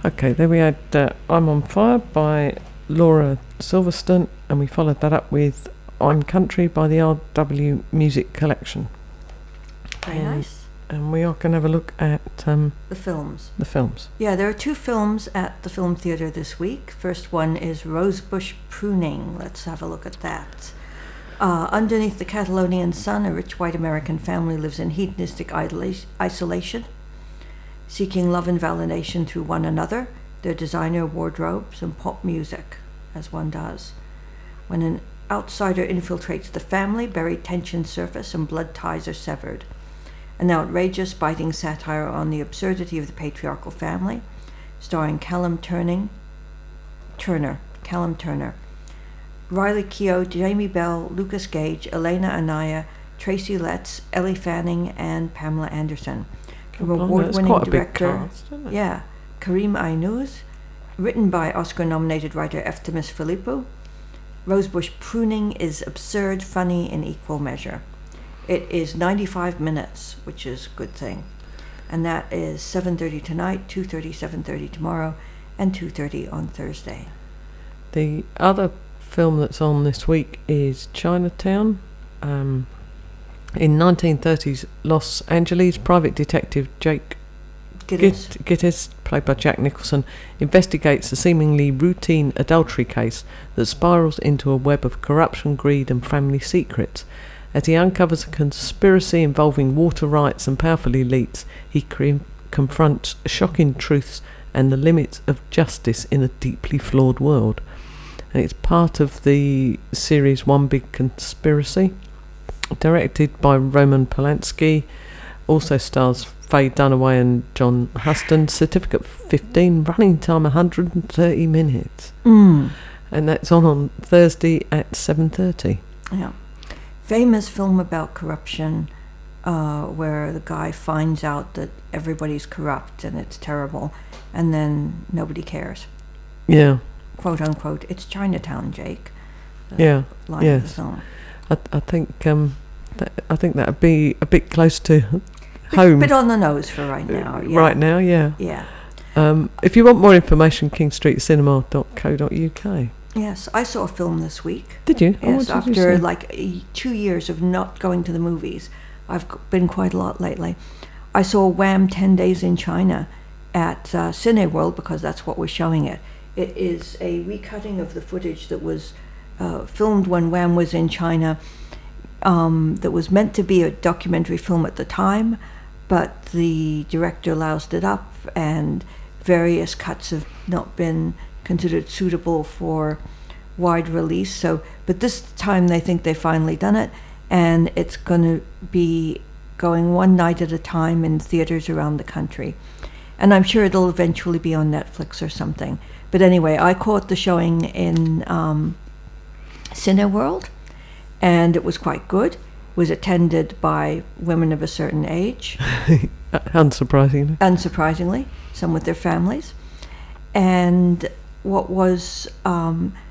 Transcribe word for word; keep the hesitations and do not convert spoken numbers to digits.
Okay, then we had uh, I'm on Fire by Laura Silverstone, and we followed that up with I'm Country by the R W Music Collection. Very and, nice. And we are going to have a look at um, the films. The films. Yeah, there are two films at the Film Theatre this week. First one is Rosebush Pruning. Let's have a look at that. Uh, underneath the Catalonian sun, a rich white American family lives in hedonistic isolation, seeking love and validation through one another, their designer wardrobes, and pop music, as one does. When an outsider infiltrates the family, buried tensions surface and blood ties are severed. An outrageous, biting satire on the absurdity of the patriarchal family, starring Callum Turning, Turner, Callum Turner, Riley Keough, Jamie Bell, Lucas Gage, Elena Anaya, Tracy Letts, Ellie Fanning, and Pamela Anderson. The award-winning director, cast, yeah, Karim Aynouz, written by Oscar-nominated writer Eftimis Philippou. Rosebush Pruning is absurd, funny in equal measure. It is ninety-five minutes, which is a good thing. And that is seven thirty tonight, two thirty, seven thirty tomorrow, and two thirty on Thursday. The other film that's on this week is Chinatown. Um, in nineteen thirties Los Angeles, private detective Jake Gittes. Gittes, played by Jack Nicholson, investigates a seemingly routine adultery case that spirals into a web of corruption, greed, and family secrets. As he uncovers a conspiracy involving water rights and powerful elites, he cre- confronts shocking truths and the limits of justice in a deeply flawed world. And it's part of the series One Big Conspiracy, directed by Roman Polanski. Also stars Faye Dunaway and John Huston. Certificate fifteen, running time one hundred thirty minutes. Mm. And that's on on Thursday at seven thirty. Yeah. Famous film about corruption, uh, where the guy finds out that everybody's corrupt and it's terrible, and then nobody cares. Yeah. Quote unquote. It's Chinatown, Jake. Yeah. Line yes. of the film. I, I think um, that, I think that'd be a bit close to bit, home. Bit on the nose for right now. Yeah. Right now, yeah. Yeah. Um, if you want more information, king street cinema dot co dot u k. Yes, I saw a film this week. Did you? Yes, oh, after you like a, two years of not going to the movies. I've been quite a lot lately. I saw Wham! ten days in China at uh, Cineworld, because that's what we're showing it. It is a recutting of the footage that was uh, filmed when Wham! Was in China, um, that was meant to be a documentary film at the time, but the director loused it up, and various cuts have not been considered suitable for wide release. So, but this time they think they've finally done it, and it's going to be going one night at a time in theaters around the country. And I'm sure it'll eventually be on Netflix or something. But anyway, I caught the showing in um, Cineworld, and it was quite good. It was attended by women of a certain age. Unsurprisingly. Unsurprisingly, some with their families. And what was um,